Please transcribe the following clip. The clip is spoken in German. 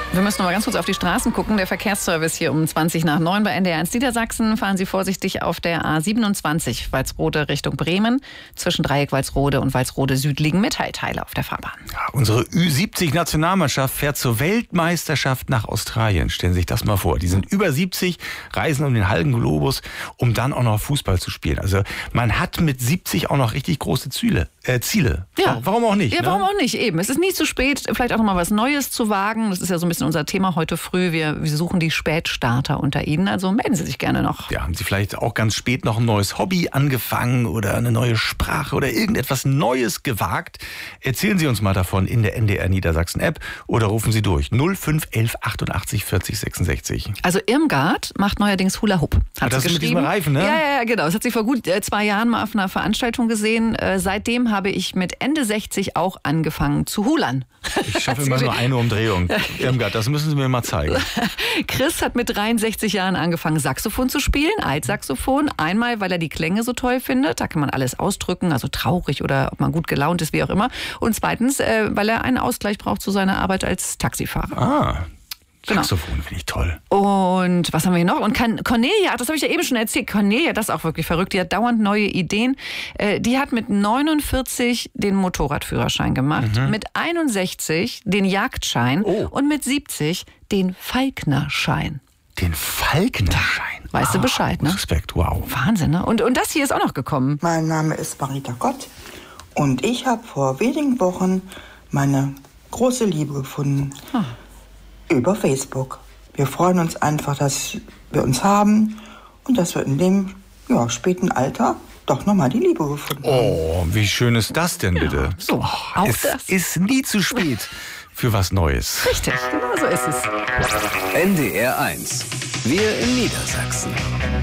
Wir müssen noch mal ganz kurz auf die Straßen gucken. Der Verkehrsservice hier um 20:20 bei NDR 1 Niedersachsen. Fahren Sie vorsichtig auf der A27 Walsrode Richtung Bremen. Zwischen Dreieck Walsrode und Walsrode Süd liegen Metallteile auf der Fahrbahn. Ja, unsere Ü70-Nationalmannschaft fährt zur Weltmeisterschaft nach Australien. Stellen Sie sich das mal vor. Die sind über 70, reisen um den halben Globus, um dann auch noch Fußball zu spielen. Also man hat mit 70 auch noch richtig große Ziele. Ja. Warum auch nicht? Ja, ne? warum auch nicht? Eben. Es ist nie zu spät, vielleicht auch noch mal was Neues zu wagen. Das ist ja so ein bisschen unser Thema heute früh. Wir suchen die Spätstarter unter Ihnen. Also melden Sie sich gerne noch. Ja, haben Sie vielleicht auch ganz spät noch ein neues Hobby angefangen oder eine neue Sprache oder irgendetwas Neues gewagt? Erzählen Sie uns mal davon in der NDR Niedersachsen App oder rufen Sie durch 0511 88 40 66. Also Irmgard macht neuerdings Hula Hoop. Hat Das sie ist mit diesem geschrieben. Reifen, ne? Ja, genau. Das hat sie vor gut 2 Jahren mal auf einer Veranstaltung gesehen. Seitdem habe ich mit Ende 60 auch angefangen zu hulern. Ich schaffe immer nur eine Umdrehung. Irmgard, das müssen Sie mir mal zeigen. Chris hat mit 63 Jahren angefangen, Saxophon zu spielen, Altsaxophon. Einmal, weil er die Klänge so toll findet. Da kann man alles ausdrücken, also traurig oder ob man gut gelaunt ist, wie auch immer. Und zweitens, weil er einen Ausgleich braucht zu seiner Arbeit als Taxifahrer. Genau. Saxophon finde ich toll. Und was haben wir hier noch? Und Cornelia, das habe ich ja eben schon erzählt, Cornelia, das ist auch wirklich verrückt, die hat dauernd neue Ideen. Die hat mit 49 den Motorradführerschein gemacht, mit 61 den Jagdschein und mit 70 den Falknerschein. Den Falknerschein? Weißt du Bescheid, ne? Respekt, wow. Wahnsinn, ne? Und das hier ist auch noch gekommen. Mein Name ist Marita Gott und ich habe vor wenigen Wochen meine große Liebe gefunden. Über Facebook. Wir freuen uns einfach, dass wir uns haben und dass wir in dem späten Alter doch nochmal die Liebe gefunden haben. Oh, wie schön ist das denn bitte? So, auch es das. ist nie zu spät für was Neues. Richtig, genau so ist es. NDR 1. Wir in Niedersachsen.